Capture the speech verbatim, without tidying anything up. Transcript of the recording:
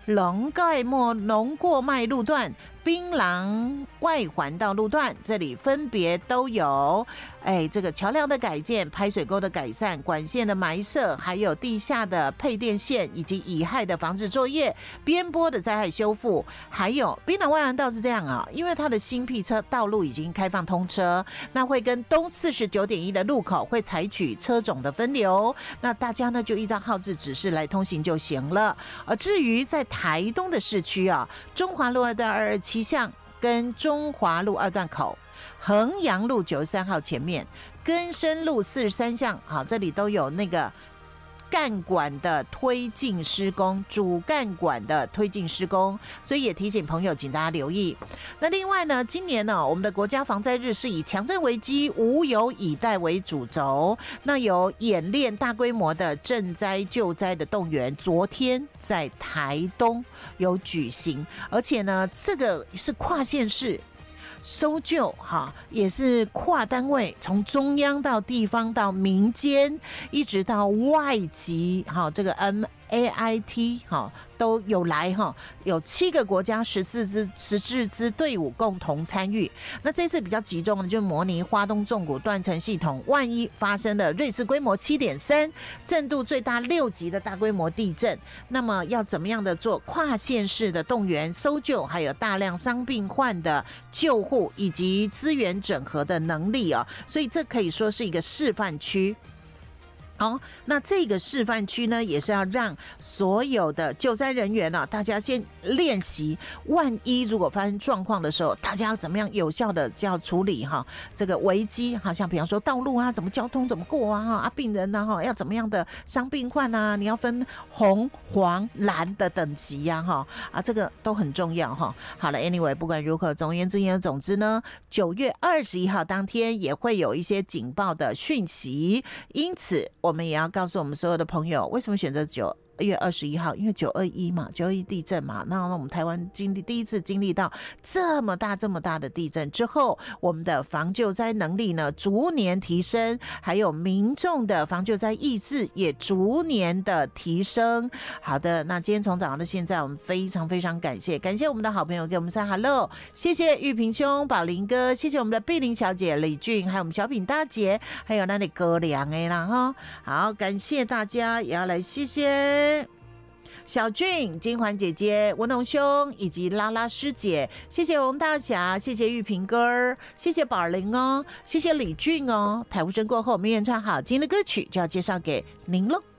龙盖墨龙过脉路段、槟榔外环道路段，这里分别都有哎，这个桥梁的改建、排水沟的改善、管线的埋设，还有地下的配电线以及乙亥的防治作业、边坡的灾害修复，还有槟榔外环道是这样啊，因为它的新辟车道路已经开放通车，那会跟东四十九点一的路口会采取车种的分流，那大家呢就依照号志指示来通行就行了。而至于在台东的市区啊，中华路二段二二七巷跟中华路二段口、衡阳路九十三号前面、根深路四十三巷，好，这里都有那个干管的推进施工，主干管的推进施工，所以也提醒朋友，请大家留意。那另外呢，今年呢，我们的国家防灾日是以强震危机、无有以待为主轴，那有演练大规模的赈灾救灾的动员，昨天在台东有举行，而且呢，这个是跨县市。搜救哈，也是跨单位，从中央到地方到民间，一直到外籍，哈，这个 M A I T 哈都有来哈，有七个国家十四支十四支队伍共同参与。那这次比较集中的就模拟花东纵谷断层系统，万一发生了瑞士规模七点三、震度最大六级的大规模地震，那么要怎么样的做跨县市的动员、搜救，还有大量伤病患的救护以及资源整合的能力啊，所以这可以说是一个示范区。好，那这个示范区呢，也是要让所有的救灾人员啊，大家先练习，万一如果发生状况的时候，大家要怎么样有效的要处理哈这个危机，好像比方说道路啊，怎么交通怎么过啊，啊病人呐、啊、哈要怎么样的伤病患啊，你要分红、黄、蓝的等级呀、啊、哈啊这个都很重要哈。好了 ，anyway 不管如何，总而言之言，总之呢，九月二十一号当天也会有一些警报的讯息，因此。我们也要告诉我们所有的朋友，为什么选择九月二十一号？因为九二一嘛，九二一地震嘛，那我们台湾经历第一次经历到这么大这么大的地震之后，我们的防救灾能力呢逐年提升，还有民众的防救灾意志也逐年的提升。好的，那今天从早上到现在，我们非常非常感谢，感谢我们的好朋友给我们say hello，谢谢玉萍兄、宝林哥，谢谢我们的碧玲小姐、李俊，还有我们小品大姐，还有那里哥俩的啦哈。好，感谢大家，也要来谢谢。小俊、金环姐姐、文龙兄以及拉拉师姐，谢谢王大侠，谢谢玉萍哥儿，谢谢宝玲哦，谢谢李俊哦。台呼声过后，我们演唱好今天的歌曲就要介绍给您喽。